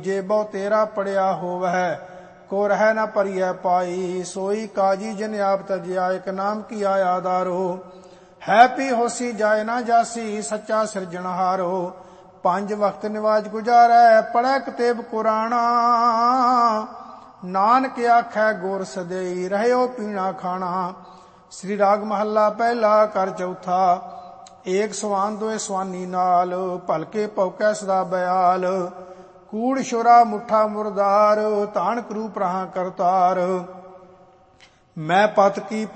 ਜੇ ਬਹੁ ਤੇਰਾ ਪੜਿਆ ਹੋਵੈ, ਕੋ ਰਹਿ ਨ ਭਰੀਐ ਪਾਈ। ਸੋਈ ਕਾਜੀ ਜਿਨ ਆਪ ਤਜਿਆ, ਇਕ ਨਾਮ ਕੀ ਆਧਾਰੋ। ਹੈ ਪੀ ਹੋਸੀ ਜਾਏ ਨਾ ਜਾਸੀ, ਸੱਚਾ ਸਿਰਜਣਹਾਰੋ। ਪੰਜ ਵਕਤ ਨਿਵਾਜ ਗੁਜ਼ਾਰੈ, ਪੜ੍ਹੈ ਕਤੇਬ ਕੁਰਾਣਾ। ਨਾਨਕ ਆਖੈ ਗੁਰ ਸਦਈ, ਰਹਿਓ ਪੀਣਾ ਖਾਣਾ। ਸ੍ਰੀ ਰਾਗ ਮਹੱਲਾ ਪਹਿਲਾ ਕਰ ਚੌਥਾ। ਏਕ ਸਵਾਨ ਦੋਏ ਸਵਾਨੀ ਨਾਲ, ਭਲਕੇ ਭੌਕੈ ਸਦਾ ਬਿਆਲ। ਕੂੜ ਛੁਰਾ ਮੁੱਠਾ ਮੁਰਦਾਰ, ਤਾਣ ਕਰੂ ਪ੍ਰਾਹਾਂ ਕਰਤਾਰ। ਮੈਂ ਪਤ ਕੀ